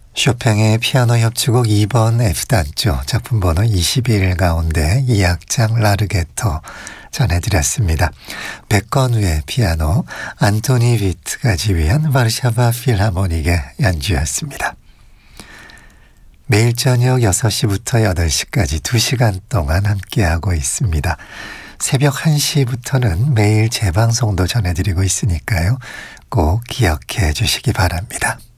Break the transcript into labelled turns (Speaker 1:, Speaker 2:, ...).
Speaker 1: 쇼팽의 피아노 협주곡 2번 F단조 작품 번호 21 가운데 2악장 라르게토 전해드렸습니다. 백건우의 피아노, 안토니 비트가 지휘한 와르샤바 필하모닉의 연주였습니다. 매일 저녁 6시부터 8시까지 2시간 동안 함께하고 있습니다. 새벽 1시부터는 매일 재방송도 전해드리고 있으니까요. 꼭 기억해 주시기 바랍니다.